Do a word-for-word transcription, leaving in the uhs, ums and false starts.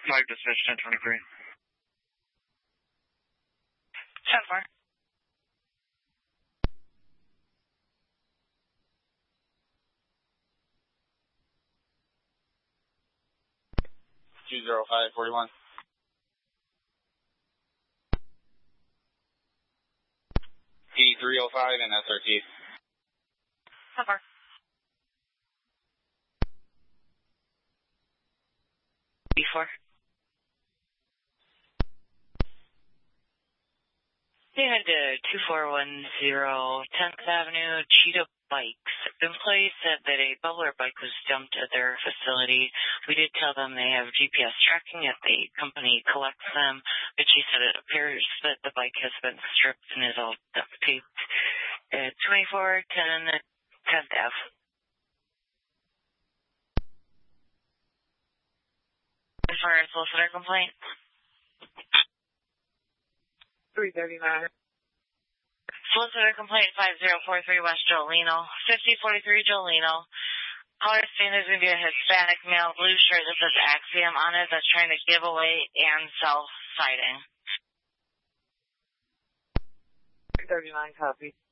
Flag dispatch ten twenty-three. ten four. two zero five forty-one. P three oh five and S R T. ten four. B four. They had uh, two four one zero tenth Avenue, Cheetah Bikes. Employees said that a bubbler bike was dumped at their facility. We did tell them they have G P S tracking if the company collects them, but she said it appears that the bike has been stripped and is all duct taped at twenty-four ten tenth Avenue. As far as solicitor complaint? three thirty-nine. Solicitor complaint five zero four three West Jolino, fifty forty-three Jolino. Caller saying there's going to be a Hispanic male blue shirt that says Axiom on it that's trying to give away and sell siding. three thirty-nine copy.